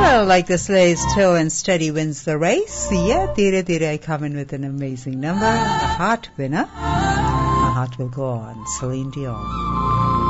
Well, like the sleigh's toe and steady wins the race. Yeah, Dheere Dheere, I come in with an amazing number. A heart winner. My heart will go on. Celine Dion.